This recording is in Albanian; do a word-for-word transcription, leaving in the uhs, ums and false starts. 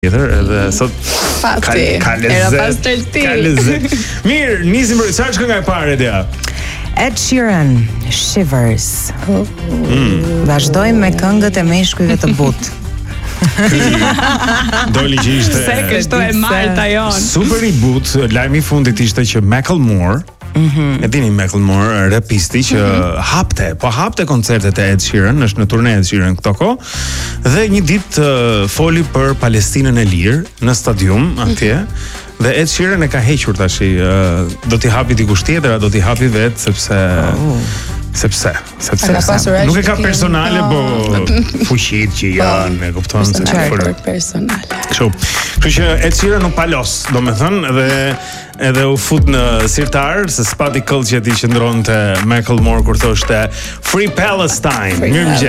tjetër edhe sot ka ka lezet. Ka lezet. Mirë, nisim për çfarë është kënga e parë dia? Ed Sheeran, Shivers. Mm. Vazhdojmë me këngët e meshkujve të butë. Doli që ishte Se kështu e Marta jon. Super i butë, lajmi i fundit ishte që Macklemore, Mm-hmm. E dini Macklemore, rapisti që mm-hmm. hapte, po hapte koncertet e Ed Sheeran, është në turne Ed Sheeran këto kohë, dhe një ditë uh, foli për Palestinën e lirë në stadium atje, mm-hmm. dhe Ed Sheeran e ka hequr tash, uh, do t'i hapi dikush tjetër, do t'i hapi vetë sepse oh. sepse sepse nuk e ka personale, po fuqit që janë, e kupton se për personale. Kështu. Kështu që Ed Sheeran u palos, domethënë, dhe edhe u fut në sirtar se spati këllë që ti qëndronte Macklemore kur thoshte Free Palestine. Mirëmëngjes.